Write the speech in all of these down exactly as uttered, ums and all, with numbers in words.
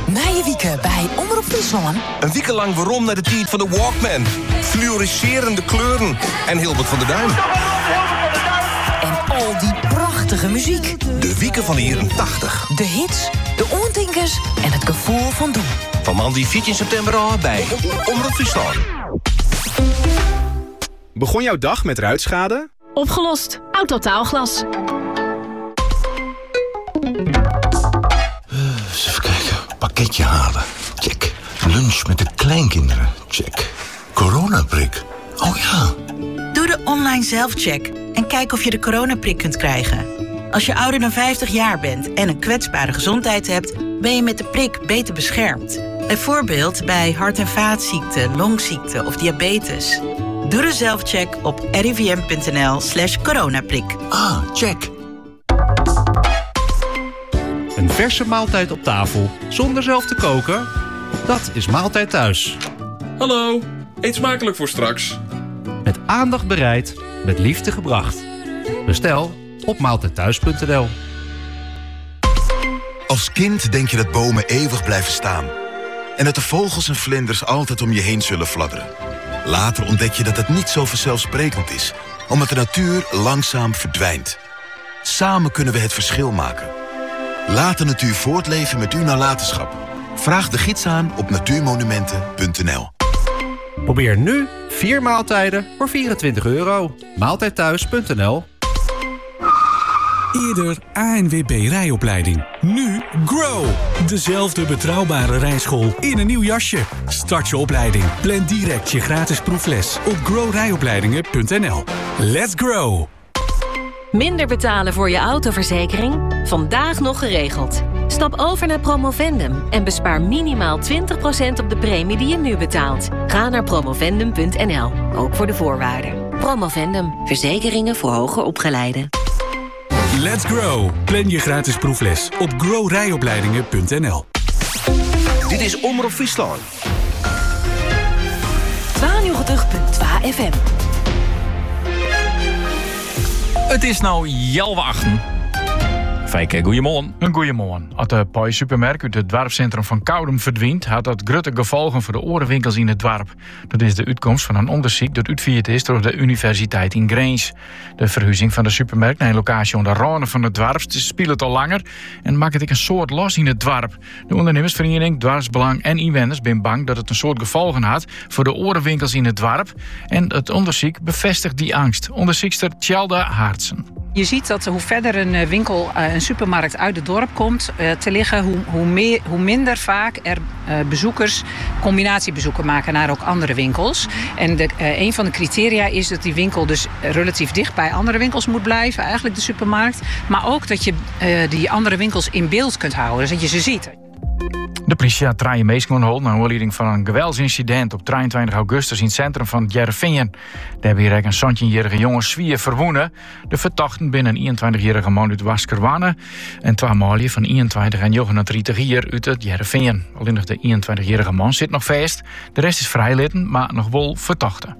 Nije wieken bij Omroep Friesland. Een weekenlang waarom naar de tijd van de Walkman. Fluoriserende kleuren en Hilbert van der Duin. En al die prachtige muziek. De wieken van de jaren tachtig. De hits, de oortinkers en het gevoel van doen. Van man die veertien september al bij Omroep Friesland. Begon jouw dag met ruitschade? Opgelost. Autotaalglas. Even kijken. Pakketje halen. Check. Lunch met de kleinkinderen. Check. Coronaprik. Oh ja. Doe de online zelfcheck en kijk of je de coronaprik kunt krijgen. Als je ouder dan vijftig jaar bent en een kwetsbare gezondheid hebt, ben je met de prik beter beschermd. Bijvoorbeeld bij hart- en vaatziekten, longziekten of diabetes. Doe de zelfcheck op rivm.nl slash coronaprik. Ah, check. Een verse maaltijd op tafel, zonder zelf te koken? Dat is Maaltijd Thuis. Hallo, eet smakelijk voor straks. Met aandacht bereid, met liefde gebracht. Bestel op maaltijdthuis punt n l. Als kind denk je dat bomen eeuwig blijven staan. En dat de vogels en vlinders altijd om je heen zullen fladderen. Later ontdek je dat het niet zo vanzelfsprekend is, omdat de natuur langzaam verdwijnt. Samen kunnen we het verschil maken. Laat de natuur voortleven met uw nalatenschap. Vraag de gids aan op natuurmonumenten punt n l. Probeer nu vier maaltijden voor vierentwintig euro. maaltijdthuis punt n l. Eerder A N W B rijopleiding. Nu Grow. Dezelfde betrouwbare rijschool in een nieuw jasje. Start je opleiding. Plan direct je gratis proefles op grow rijopleidingen punt n l. Let's grow. Minder betalen voor je autoverzekering? Vandaag nog geregeld. Stap over naar Promovendum en bespaar minimaal twintig procent op de premie die je nu betaalt. Ga naar promovendum punt n l, ook voor de voorwaarden. Promovendum, verzekeringen voor hoger opgeleiden. Let's grow. Plan je gratis proefles op grow rijopleidingen punt n l. Dit is Omroep Friesland. tweeënnegentig punt twee F M. Het is nou half achten. Fijke, goeiemorgen. Een goeiemorgen. Als de Pai supermarkt uit het dorpscentrum van Koudem verdwijnt, had dat grote gevolgen voor de orenwinkels in het dorp. Dat is de uitkomst van een onderzoek dat uitgevoerd is door de Universiteit in Grijns. De verhuizing van de supermarkt naar een locatie onder Rane van het dorp speelt al langer en maakt het een soort los in het dorp. De ondernemersvereniging, Dwarsbelang en inwoners zijn bang dat het een soort gevolgen had voor de orenwinkels in het dorp. En het onderzoek bevestigt die angst. Onderzoekster Tjalda Haartsen. Je ziet dat hoe verder een winkel, een supermarkt uit het dorp komt te liggen, hoe, hoe, meer, hoe minder vaak er bezoekers combinatiebezoeken maken naar ook andere winkels. En de, een van de criteria is dat die winkel dus relatief dicht bij andere winkels moet blijven, eigenlijk de supermarkt. Maar ook dat je die andere winkels in beeld kunt houden, dus dat je ze ziet. De politie had drie mensen aangehouden naar aanleiding van een geweldsincident op drieëntwintig augustus in het centrum van Jereveen. Daar hebben hier een zeventienjarige jongen zwier verwonnen. De verdachten binnen een eenentwintigjarige man uit Waskerwanne en twee mannen van eenentwintig en negenendertig jaar uit het Jereveen. Alleen nog de eenentwintigjarige man zit nog vast. De rest is vrijlitten, maar nog wel verdachten.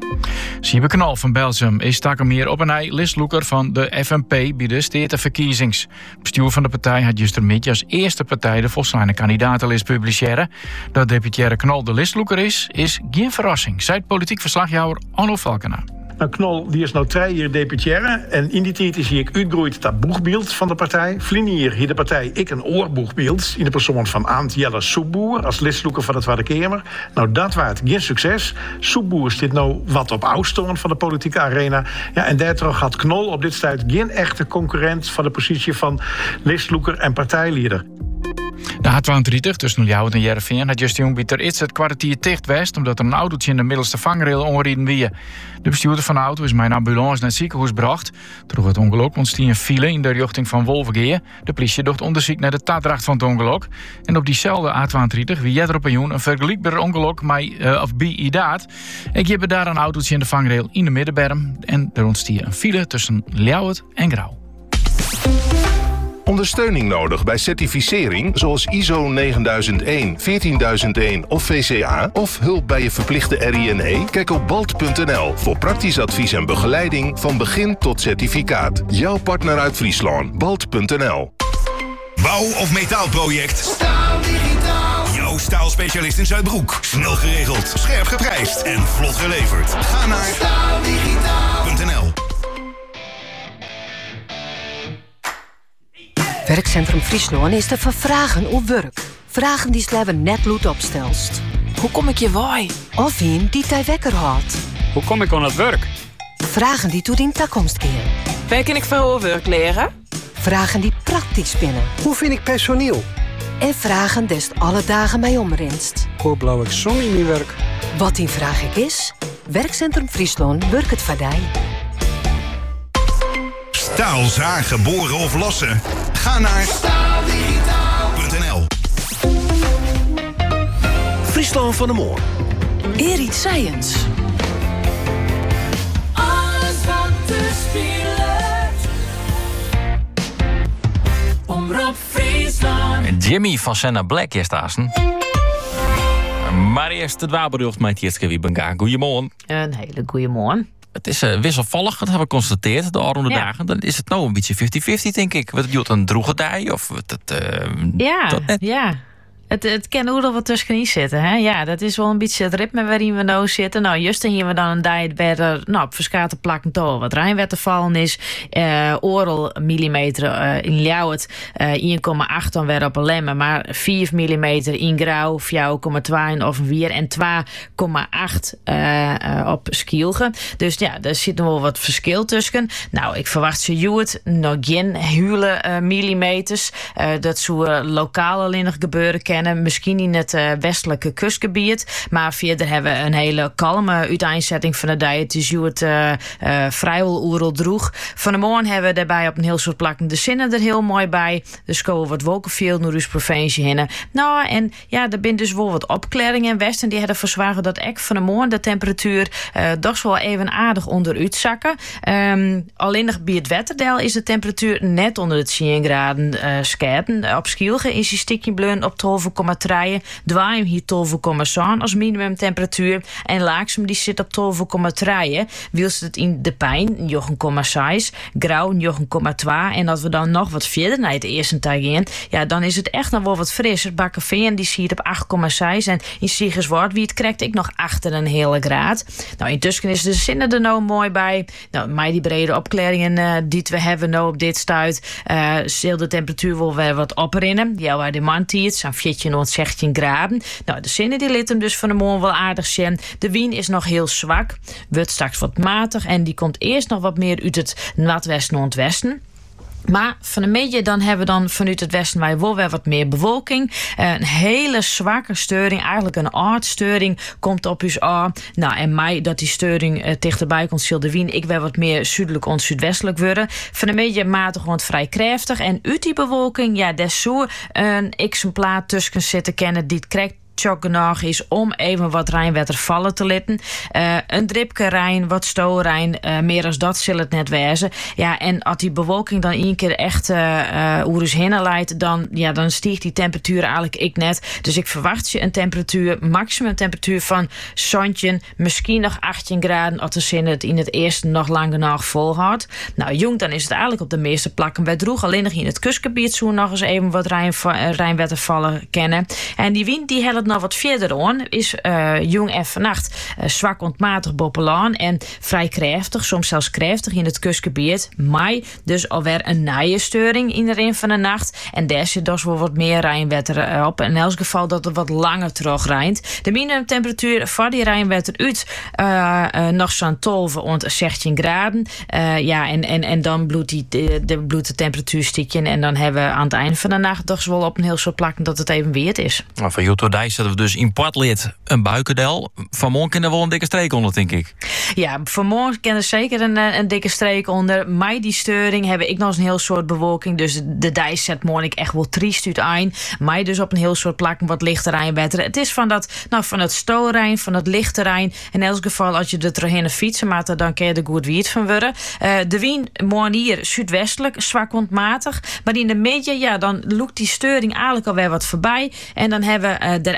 Siebe Knol van Belgium is meer op een ei listloeker van de F N P bij de Statenverkiezings. Het bestuur van de partij had gistermiddag als eerste partij de volslaande kandidatenlist publiceren. Dat deputaire Knol de listloeker is, is geen verrassing, zei politiek verslagjouwer Anno Valkenaar. Nou, Knol die is nou drie jaar deputaire en in die tijd is hij uitgegroeid dat boegbeeld van de partij. Vlinier hier de partij ik een oorboegbeeld in de persoon van Aant Jelle Soepboer als listloeker van de Tweede Kamer. Nou, dat was geen succes. Soepboer zit nou wat op afstand van de politieke arena. Ja, en daardoor had Knol op dit stuit geen echte concurrent van de positie van listloeker en partijleider. De H tweeëntwintig tussen Ljouwert en Jereveen had just jong bieter iets het kwartier dicht west omdat er een autootje in de middelste vangrail onrieden wie. De bestuurder van de auto is met een ambulance naar het ziekenhuis gebracht. Door het ongeluk ontstond een file in de richting van Wolvergeer. De politie doet onderzoek naar de taatdracht van het ongeluk. En op diezelfde A tweeëntwintig wie er op een jongen een vergelijkbaar ongeluk met, uh, of bij Idaat. Ik heb daar een autootje in de vangrail in de middenberm. En er ontstond een file tussen Ljouwert en Grauw. Ondersteuning nodig bij certificering zoals I S O negenduizend één, veertienduizend één of V C A of hulp bij je verplichte R I N E? Kijk op balt punt n l voor praktisch advies en begeleiding van begin tot certificaat. Jouw partner uit Friesland, balt punt n l. Bouw- of metaalproject? Staal Digitaal. staalspecialist in Zuidbroek. Snel geregeld, scherp geprijsd en vlot geleverd. Ga naar staaldigitaal punt n l. Werkcentrum Friesland is te vervragen op werk. Vragen die sleven net bloed opstelst. Hoe kom ik je waai? Of een die tij wekker houdt. Hoe kom ik aan het werk? Vragen die toe in toekomst keer. Waar kan ik voor werk leren? Vragen die praktisch binnen. Hoe vind ik personeel? En vragen des alle dagen mij omrinst. Hoe blauw ik zon in mijn werk? Wat die vraag ik is? Werkcentrum Friesland werkt het vaardij. Staal zagen, boren of lossen? Ga naar staaldigitaal punt n l. Friesland van de Moor. Erit Science. Alles wat te spelen. Omroep Friesland. Jimmy van Senna Black is daar. Maar eerst het wapenbeeld met Jitske Wiebenga. Goedemorgen. Een hele goede morgen. Het is uh, wisselvallig, dat hebben we geconstateerd de aankomende Ja. dagen. Dan is het nou een beetje vijftig vijftig, denk ik. Wat doet een droege dij of wat het. Uh, Ja, dat net? ja. Het, het kan ook nog wat tussenin zitten. Hè? Ja, dat is wel een beetje het ritme waarin we nou zitten. Nou, juist hier we dan een diet waar er nou, op verschillende plakken toch wat rijnwetter vallen is. Uh, oral millimeter uh, in Ljouwert, uh, één komma acht dan weer op een lemmen. Maar vier millimeter in Grauw, vier komma twee of een wier en twee komma acht uh, uh, op Skielge. Dus ja, daar zit nog wel wat verschil tussen. Nou, ik verwacht ze Juwet nog geen huile uh, millimeters. Uh, dat zou uh, lokaal alleen nog gebeuren kennen. Misschien in het uh, westelijke kustgebied. Maar verder hebben we een hele kalme uiteenzetting van de dag. Het is het uh, uh, vrijwel oerel droeg. Van de morgen hebben we daarbij op een heel soort plakken de zinnen er heel mooi bij. Dus komen wat wolkenveld naar de provincie heen. Nou, en ja, er zijn dus wel wat opklaringen in Westen. Die hebben verzwagen dat ek van de morgen de temperatuur uh, toch wel even aardig onderuit zakken. Um, alleen nog bij het wetterdeel is de temperatuur net onder het tien graden uh, schaten. Op Schielge is die stikje blun op twaalf komma drie. Dwaim hier twaalf komma zeven als minimumtemperatuur. En Laaksem die zit op twaalf komma drie. Wilst het in De Pijn negen komma zes. Grauw negen komma twee. En als we dan nog wat verder naar het eerste dag in, ja, dan is het echt nog wel wat frisser. Bakkerveen die zit op acht komma zes. En in Siegerswoord wie het krijgt ik nog achter een hele graad. Nou, intussen is de zinnen er nou mooi bij. Nou, maar die brede opklaringen uh, die we hebben nou op dit stuit, uh, zal de temperatuur wel weer wat oprinnen. Ja, waar de man tiert, zo'n veertien tot zestien graden. Nou, de zinnen die liet hem dus van de morgen wel aardig zijn. De wind is nog heel zwak, wordt straks wat matig en die komt eerst nog wat meer uit het noordwesten en westen. Maar van de media dan hebben we dan vanuit het westen wij wel weer wat meer bewolking. Een hele zwakke storing, eigenlijk een aardstoring komt op ons aan. Nou, en mij dat die storing uh, dichterbij komt, zal de wind ik weer wat meer zuidelijk en zuidwestelijk worden. Van de media matig gewoon vrij krachtig. En uit die bewolking, ja, daar zou een exemplaar tussen zitten kennen die het krijgt tjok genoeg is om even wat rijnwetter vallen te laten. Uh, een dripke rijn, wat stoorijn, uh, meer als dat zal het net wezen. Ja, en als die bewolking dan één keer echt uh, uh, oerus heen leidt, dan, ja, dan stiegt die temperatuur eigenlijk ik net. Dus ik verwacht je een temperatuur, maximum temperatuur van zoontje, misschien nog achttien graden, als de zin het in het eerste nog lang genoeg volhoudt. Nou, jong, dan is het eigenlijk op de meeste plakken bij droeg. Alleen nog in het kustgebied zo nog eens even wat rijn, uh, rijnwetter vallen kennen. En die wind die helpt nog wat verder aan, is uh, jong en vannacht uh, zwak ontmatig boppelaan en vrij krachtig, soms zelfs krachtig in het kustgebied. Maar dus alweer een naaienstoring in de rin van de nacht. En daar zit dus wel wat meer rijnwetter uh, op. In elk geval dat het wat langer terug rijnt. De minimumtemperatuur van die rijnwetter uit uh, uh, nog zo'n twaalf tot zestien graden. Uh, ja, en, en, en dan bloedt die, de, de, bloedt de temperatuur stiekje. En dan hebben we aan het eind van de nacht toch wel op een heel soort plakken dat het even weer is. Nou, van Jutodij zetten we dus in Portleert een buikendel. Vanmorgen kan er wel een dikke streek onder, denk ik. Ja, vanmorgen kan er zeker een, een dikke streek onder. Maar die storing hebben ik nog eens een heel soort bewolking. Dus de dijs zet morgen ik echt wel triest uit aan. Maar dus op een heel soort plakken wat lichter rijnwetter. Het is van dat, nou, van het stoorijn, van het lichterrein. In elk geval, als je er doorheen fietsen maakt, dan kun je er goed wierd van worden. Uh, de wind morgen hier zuidwestelijk, zwak ontmatig. Maar in de media, ja, dan loopt die storing eigenlijk alweer wat voorbij. En dan hebben we uh, er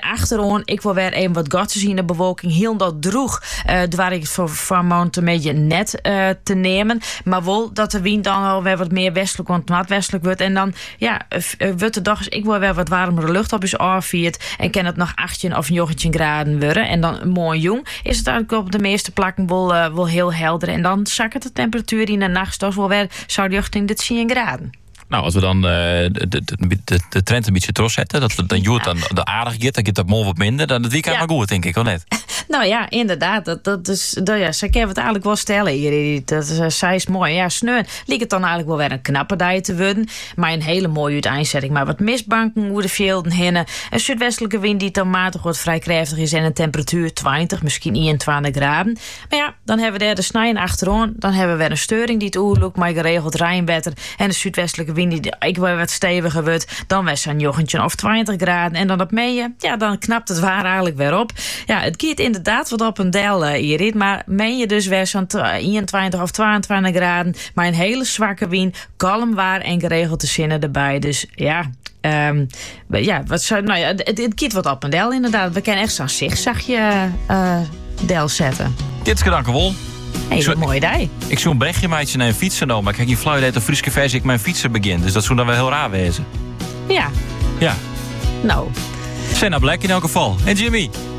achterom. Ik wil weer even wat gat te zien in de bewolking. Heel dat droeg. Uh, waar ik voor vanmorgen een beetje net uh, te nemen. Maar wel dat de wind dan al weer wat meer westelijk want noordwestelijk wordt. En dan ja, uh, wordt de dag is ik wil weer wat warmere lucht op is afviert. En kan het nog achttien of negentien graden worden. En dan mooi jong is het eigenlijk op de meeste plakken wel, uh, wel heel helder. En dan zakt de temperatuur in de nacht toch wel weer zou die richting de tien graden. Nou, als we dan uh, de, de, de, de trend een beetje terugzetten, dat we dan Joet dan de aardig gaat, dan gaat dat morgen wat minder. Dan het weekend ja. maar goed, denk ik, of net? Nou ja, inderdaad. Dat, dat is, dat, ja, ze kunnen het eigenlijk wel stellen hier. Dat uh, zij is mooi. Ja, sneun liep het dan eigenlijk wel weer een knappe dag te worden. Maar een hele mooie uiteenzetting. Maar wat mistbanken, hoe de velden hinnen. Een zuidwestelijke wind die dan matig wordt vrij krachtig is. En een temperatuur twintig, misschien eenentwintig graden. Maar ja, dan hebben we daar de snijden achterom. Dan hebben we weer een steuring die het oerloekt, maar geregeld rijnwetter. En de zuidwestelijke wind die ik wel wat steviger wordt. Dan was een jochentje of twintig graden. En dan op meeën, ja, dan knapt het waar eigenlijk weer op. Ja, het gaat inderdaad wat op een del uh, hier. Maar meen je dus weer zo'n eenentwintig of tweeëntwintig graden. Maar een hele zwakke wind. Kalm waar en geregeld de zinnen erbij. Dus ja... Um, ja, wat zou, nou ja, het, het gaat wat op een del inderdaad. We kunnen echt zo'n zigzagje uh, del zetten. Dit is gedanken wol. Hey, wat mooi dag. Ik zo'n berichtje meidje naar een fietsen nou, maar ik heb geen flauw idee dat de Friese versie ik mijn fietsen begin. Dus dat zou dan wel heel raar wezen. Ja. Ja. Nou. Senna Black in elk geval. En Jimmy.